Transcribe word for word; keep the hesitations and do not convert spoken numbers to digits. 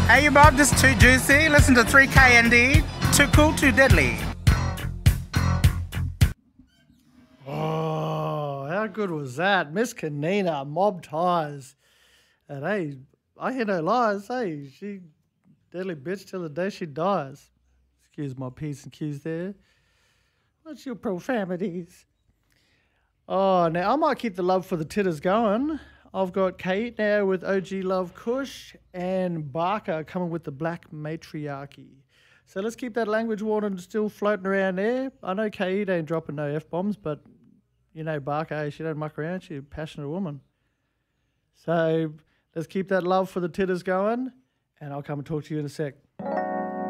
Hey, you Bob, this is Too Juicy. Listen to three K N D. Too cool, too deadly. Oh, how good was that? Miss Kanina, Mob Ties. And hey, I hear no lies. Hey, she deadly bitch till the day she dies. Excuse my P's and Q's there. What's your profanities? Oh, now I might keep the love for the titters going. I've got Kate now with O G Love Kush and Barker coming with the Black Matriarchy. So let's keep that language water still floating around there. I know Kate ain't dropping no F-bombs, but you know Barker, she don't muck around. She's a passionate woman. So let's keep that love for the titters going, and I'll come and talk to you in a sec.